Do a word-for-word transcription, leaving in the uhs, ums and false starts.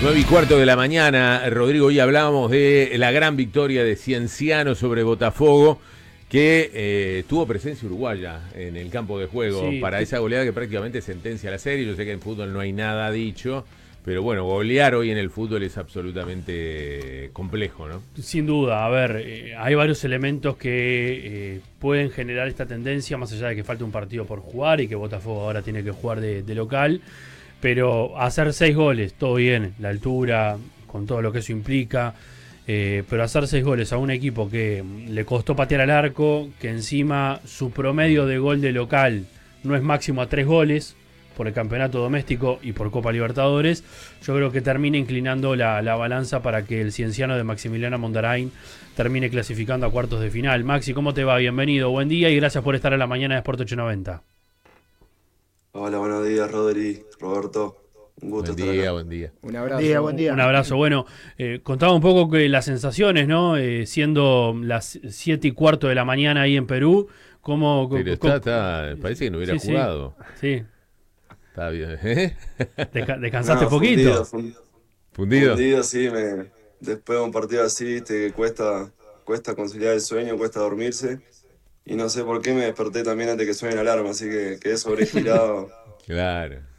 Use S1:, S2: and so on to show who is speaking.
S1: Nueve y cuarto de la mañana, Rodrigo, hoy hablábamos de la gran victoria de Cienciano sobre Botafogo, que eh, tuvo presencia uruguaya en el campo de juego
S2: Sí,
S1: para
S2: que-
S1: esa goleada que prácticamente sentencia la serie. Yo sé que en fútbol no hay nada dicho, pero bueno, golear hoy en el fútbol es absolutamente complejo, ¿no?
S2: Sin duda, a ver, eh, hay varios elementos que eh, pueden generar esta tendencia, más allá de que falta un partido por jugar y que Botafogo ahora tiene que jugar de, de local, pero hacer seis goles, todo bien, la altura, con todo lo que eso implica, eh, pero hacer seis goles a un equipo que le costó patear al arco, que encima su promedio de gol de local no es máximo a tres goles, por el campeonato doméstico y por Copa Libertadores, yo creo que termina inclinando la, la balanza para que el cienciano de Maximiliano Mondarain termine clasificando a cuartos de final. Maxi, ¿cómo te va? Bienvenido, buen día y gracias por estar a la mañana de Sport ochocientos noventa.
S3: Hola, buenos días, Rodri, Roberto. Un gusto
S1: Buen
S3: estar
S1: día,
S3: acá.
S1: buen día.
S4: Un abrazo.
S5: Buen día, buen día.
S2: Un abrazo. Bueno, eh, contaba un poco que las sensaciones, ¿no? Eh, siendo las siete y cuarto de la mañana ahí en Perú, ¿cómo...?
S1: Pero
S2: cómo-
S1: está, está, parece que no hubiera
S2: Sí, sí.
S1: jugado.
S2: Sí,
S1: Está bien. ¿Eh?
S2: Desca- descansaste
S3: No,
S2: poquito.
S3: fundido, fun-
S1: ¿Fundido?
S3: fundido, sí, me, después de un partido así, viste, que cuesta, cuesta conciliar el sueño, cuesta dormirse. Y no sé por qué me desperté también antes que suene la alarma, así que quedé sobregirado.
S1: Claro.